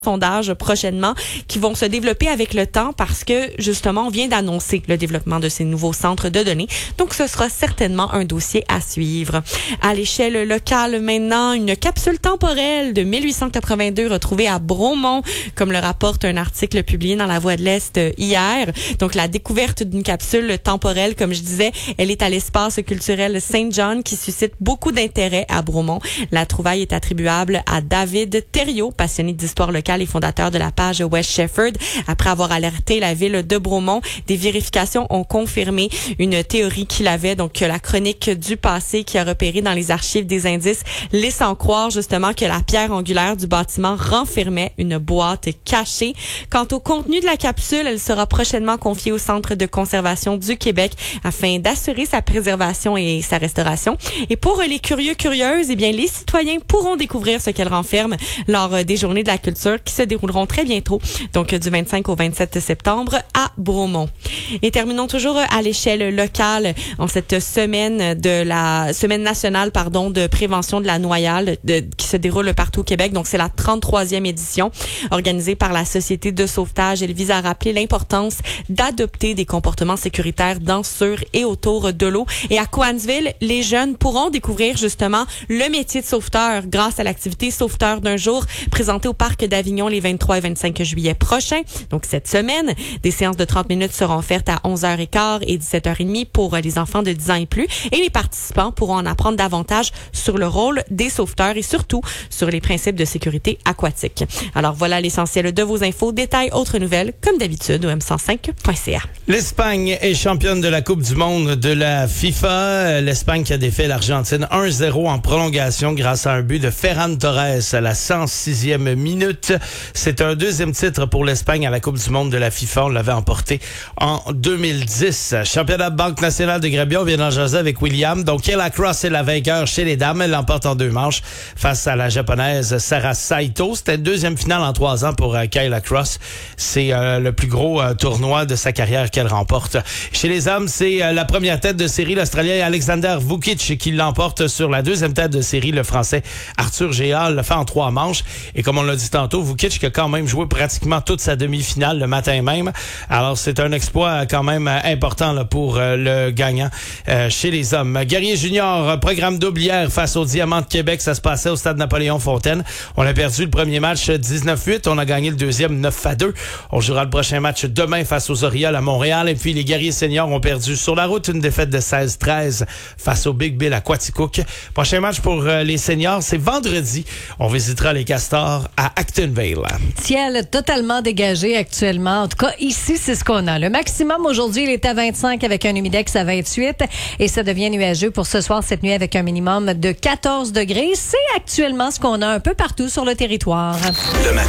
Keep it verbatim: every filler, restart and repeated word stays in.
sondages prochainement qui vont se développer avec le temps parce que justement on vient d'annoncer le développement de ces nouveaux centres de données. Donc ce sera certainement un dossier à suivre. À l'échelle locale maintenant, une capsule temporelle de mille huit cent quatre-vingt-deux retrouvée à Bromont, comme le rapporte un article publié dans La Voix de l'Est hier. Donc la découverte d'une capsule temporelle, comme je disais, elle est à l'espace culturel Saint-John qui suscite beaucoup d'intérêt à Bromont. La trouvaille est attribuable à David Thériault, passionné d'histoire locale et fondateur de la page West Shepherd. Après avoir alerté la ville de Bromont, des vérifications ont confirmé une théorie qu'il avait, donc que la chronique du passé qui a repéré dans les archives des indices laissant croire justement que la pierre angulaire du bâtiment renfermait une boîte cachée. Quant au contenu de la capsule, elle sera prochainement confiée au Centre de conservation du Québec afin d'assurer sa préservation et sa restauration. Et pour les curieux curieuses, eh bien les citoyens pourront découvrir ce qu'elle renferme lors des Journées de la culture qui se dérouleront très bientôt, donc du vingt-cinq au vingt-sept septembre à Bromont. Et terminons toujours à l'échelle locale en cette semaine de la semaine nationale pardon de prévention de la noyade de, qui se déroule partout au Québec. Donc c'est la trente-troisième édition organisée par la Société de sauvetage. Elle vise à rappeler l'importance d'adopter des comportements sécuritaires dans, sur et autour de l'eau. Et à Cowansville, les jeunes pourront découvrir justement le métier de sauveteur grâce à l'activité Sauveteur d'un jour présentée au parc d'Avignon les vingt-trois et vingt-cinq juillet prochains. Donc cette semaine, des séances de trente minutes seront offertes à onze heures quinze et dix-sept heures trente pour les enfants de dix ans et plus. Et les participants pourront en apprendre davantage sur le rôle des sauveteurs et surtout sur les principes de sécurité aquatique. Alors voilà l'essentiel de vos infos. Détails, autres nouvelles, comme d'habitude, au m cent cinq point c a. L'Espagne est championne de la Coupe du monde de la FIFA. L'Espagne qui a défait l'Argentine un zéro en prolongation grâce à un but de Ferran Torres à la cent sixième minute. C'est un deuxième titre pour l'Espagne à la Coupe du monde de la FIFA. On l'avait emporté en deux mille dix. Championnat de Banque nationale de Grabien, on vient d'en jaser avec William. Donc, Kayla Cross est la vainqueur chez les dames. Elle l'emporte en deux manches face à la japonaise Sarah Saito. C'était une deuxième finale en trois ans pour euh, Kayla Cross. C'est euh, le plus gros euh, tournoi de sa carrière qu'elle remporte. Chez les hommes, c'est euh, la première tête de série, l'Australien Alexander Vukic, qui l'emporte sur la deuxième tête de série, le Français Arthur Géal, le fait en trois manches. Et comme on l'a dit tantôt, Vukic qui a quand même joué pratiquement toute sa demi-finale le matin même. Alors, c'est un exploit quand même important là, pour euh, le gagnant euh, chez les hommes. Guerrier Junior, programme double hier face au Diamant de Québec. Ça se passait au stade Napoléon-Fontaine. On a perdu le premier match dix-neuf huit. On a gagné le deuxième neuf à deux. On jouera le prochain match demain face aux Orioles à Montréal. Et puis, les Guerriers Seniors ont perdu sur la route une défaite de seize treize face au Big Bill à Quaticook. Prochain match pour euh, les Seniors, c'est vendredi. On visitera les Castors à Actonville. Ciel totalement dégagé actuellement. En tout cas, ici, c'est ce qu'on a. Le maximum aujourd'hui, il est à vingt-cinq avec un humidex à vingt-huit et ça devient nuageux pour ce soir, cette nuit, avec un minimum de quatorze degrés. C'est actuellement ce qu'on a un peu partout sur le territoire. Le matin.